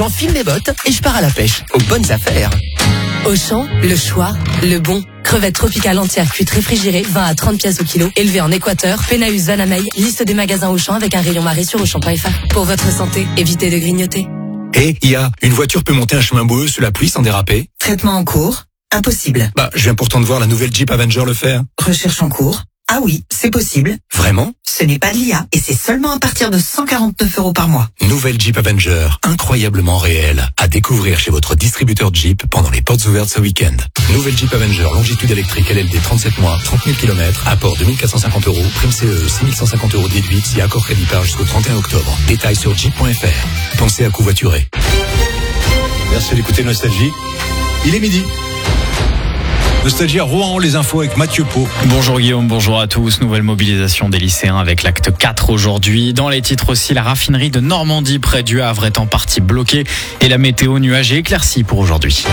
J'enfile mes bottes et je pars à la pêche. Aux bonnes affaires. Auchan, le choix, le bon. Crevettes tropicales entières cuites réfrigérées, 20 à 30 pièces au kilo. Élevées en Équateur, Pénaus, Vanamey. Liste des magasins Auchan avec un rayon marée sur Auchan.fr. Pour votre santé, évitez de grignoter. Et une voiture peut monter un chemin boueux sous la pluie sans déraper? Traitement en cours? Impossible. Je viens pourtant de voir la nouvelle Jeep Avenger le faire. Recherche en cours? Ah oui, c'est possible. Vraiment? Ce n'est pas de l'IA et c'est seulement à partir de 149 € par mois. Nouvelle Jeep Avenger, incroyablement réelle. À découvrir chez votre distributeur Jeep pendant les portes ouvertes ce week-end. Nouvelle Jeep Avenger, longitude électrique LLD 37 mois, 30 000 km, apport 2450 €, prime CE 6150 € déduite si accord crédit par jusqu'au 31 octobre. Détails sur jeep.fr. Pensez à covoiturer. Merci d'écouter Nostalgie. Il est midi. Nostalgie à Rouen, les infos avec Mathieu Pau. Bonjour Guillaume, bonjour à tous. Nouvelle mobilisation des lycéens avec l'acte 4 aujourd'hui. Dans les titres aussi, la raffinerie de Normandie près du Havre est en partie bloquée et la météo nuagée éclaircie pour aujourd'hui.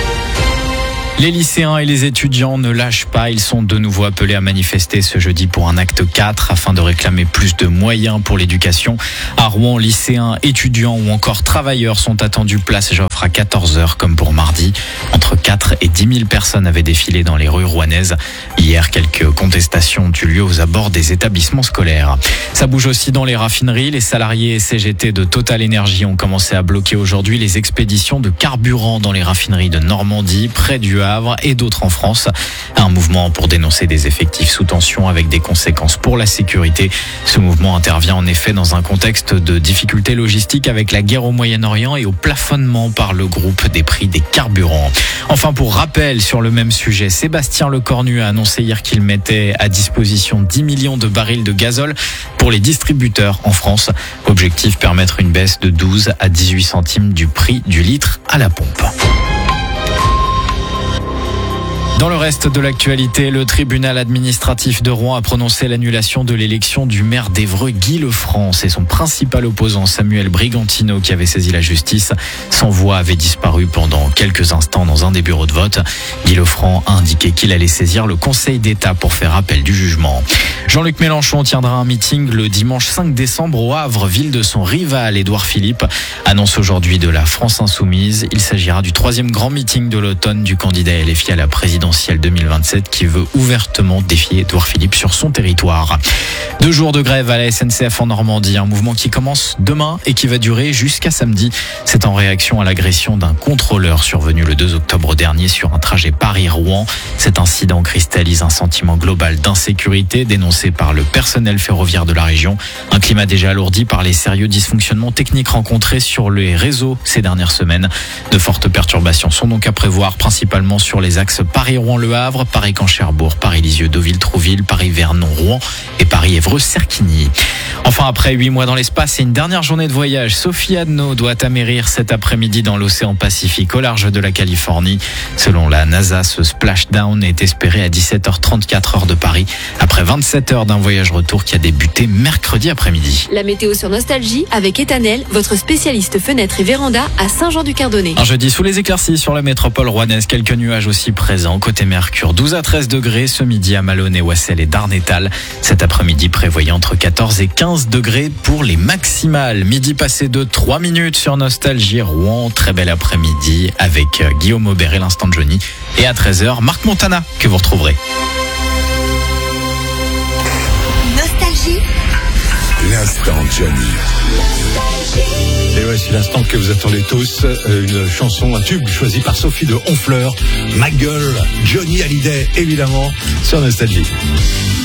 Les lycéens et les étudiants ne lâchent pas. Ils sont de nouveau appelés à manifester ce jeudi pour un acte 4 afin de réclamer plus de moyens pour l'éducation. À Rouen, lycéens, étudiants ou encore travailleurs sont attendus place Joffre à 14h comme pour mardi. Entre 4 et 10 000 personnes avaient défilé dans les rues rouennaises. Hier, quelques contestations ont eu lieu aux abords des établissements scolaires. Ça bouge aussi dans les raffineries. Les salariés et CGT de Total Energy ont commencé à bloquer aujourd'hui les expéditions de carburant dans les raffineries de Normandie, près du Havre et d'autres en France. Un mouvement pour dénoncer des effectifs sous tension avec des conséquences pour la sécurité. Ce mouvement intervient en effet dans un contexte de difficultés logistiques avec la guerre au Moyen-Orient et au plafonnement par le groupe des prix des carburants. Enfin, pour rappel sur le même sujet, Sébastien Lecornu a annoncé hier qu'il mettait à disposition 10 millions de barils de gazole pour les distributeurs en France. Objectif, permettre une baisse de 12 à 18 centimes du prix du litre à la pompe. Dans le reste de l'actualité, le tribunal administratif de Rouen a prononcé l'annulation de l'élection du maire d'Évreux, Guy Lefranc. C'est son principal opposant, Samuel Brigantino, qui avait saisi la justice. Son voix avait disparu pendant quelques instants dans un des bureaux de vote. Guy Lefranc a indiqué qu'il allait saisir le Conseil d'État pour faire appel du jugement. Jean-Luc Mélenchon tiendra un meeting le dimanche 5 décembre au Havre, ville de son rival Édouard Philippe. Annonce aujourd'hui de la France Insoumise. Il s'agira du 3e grand meeting de l'automne du candidat LFI à la présidentielle 2027 qui veut ouvertement défier Édouard Philippe sur son territoire. 2 jours de grève à la SNCF en Normandie, un mouvement qui commence demain et qui va durer jusqu'à samedi. C'est en réaction à l'agression d'un contrôleur survenu le 2 octobre dernier sur un trajet Paris-Rouen. Cet incident cristallise un sentiment global d'insécurité dénoncé par le personnel ferroviaire de la région. Un climat déjà alourdi par les sérieux dysfonctionnements techniques rencontrés sur les réseaux ces dernières semaines. De fortes perturbations sont donc à prévoir, principalement sur les axes Paris-Rouen-Le Havre, Paris-Camp-Cherbourg, Paris-Lisieux-Deauville-Trouville, Paris-Vernon-Rouen et Paris-Évreux-Cerquigny. Enfin, après 8 mois dans l'espace et une dernière journée de voyage, Sophie Adno doit atterrir cet après-midi dans l'océan Pacifique au large de la Californie. Selon la NASA, ce splashdown est espéré à 17h34 heure de Paris, après 27 heures d'un voyage retour qui a débuté mercredi après-midi. La météo sur Nostalgie avec Etanel, votre spécialiste fenêtres et véranda à Saint-Jean-du-Cardonnet. Un jeudi sous les éclaircies sur la métropole rouennaise, quelques nuages aussi présents. Côté Mercure, 12 à 13 degrés ce midi à Maloney, Wassel et Darnétal. Cet après-midi, prévoyez entre 14 et 15 degrés pour les maximales. Midi passé de 3 minutes sur Nostalgie Rouen. Très bel après-midi avec Guillaume Aubert et l'Instant Johnny. Et à 13h, Marc Montana que vous retrouverez. Nostalgie. L'Instant Johnny. Et ouais, c'est l'instant que vous attendez tous. Une chanson, un tube choisi par Sophie de Honfleur. Ma gueule, Johnny Hallyday, évidemment, sur Nostalgie.